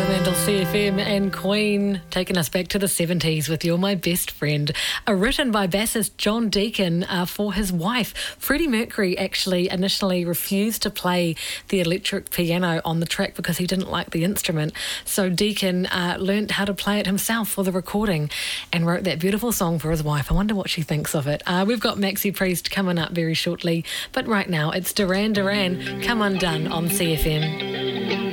Fremantle, CFM and Queen, taking us back to the 70s with You're My Best Friend. Written by bassist John Deacon for his wife. Freddie Mercury actually initially refused to play the electric piano on the track because he didn't like the instrument. So Deacon learnt how to play it himself for the recording and wrote that beautiful song for his wife. I wonder what she thinks of it. We've got Maxi Priest coming up very shortly, but right now it's Duran Duran, Come Undone on CFM.